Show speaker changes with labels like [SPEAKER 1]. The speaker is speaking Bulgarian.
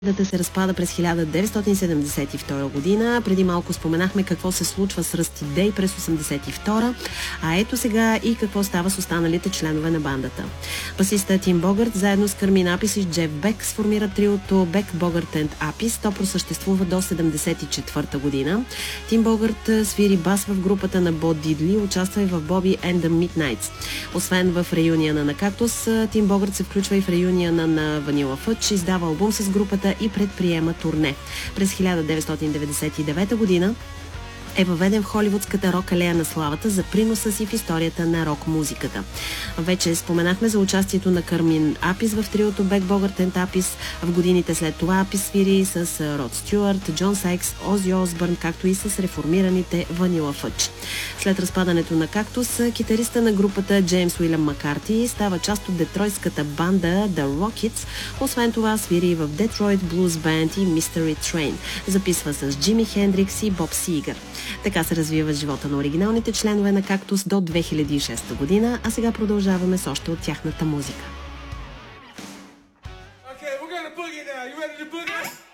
[SPEAKER 1] Бандата се разпада през 1972 година. Преди малко споменахме какво се случва с Ръсти Дей през 1982, а ето сега и какво става с останалите членове на бандата. Басиста Тим Богърт заедно с Кърмин Апис и Джеф Бек сформират триото Бек, Богърт енд Апис. То просъществува до 1974 година. Тим Богърт свири бас в групата на Бо Дидли, участва и в Боби and the Midnights. Освен в реюнияна на Кактус, Тим Богърт се включва и в реюнияна на Ванила Фъдж, издава албум с групата и предприема турне. През 1999 година е въведен в холивудската рок алея на славата за приноса си в историята на рок-музиката. Вече споменахме за участието на Кърмин Апис в триото Бек, Богърт енд Апис. В годините след това Апис свири с Род Стюарт, Джон Сайкс, Ози Осбърн, както и с реформираните Ванила Фъдж. След разпадането на Кактус, китариста на групата Джеймс Уилям Маккарти става част от детройската банда The Rockets. Освен това свири и в Detroit Blues Band и Mystery Train. Записва с Джими Хендрикс и Боб Сигър. Така се развива живота на оригиналните членове на Кактус до 2006 година, а сега продължаваме с още от тяхната музика.
[SPEAKER 2] Okay, we're gonna boogie now. You ready to boogie?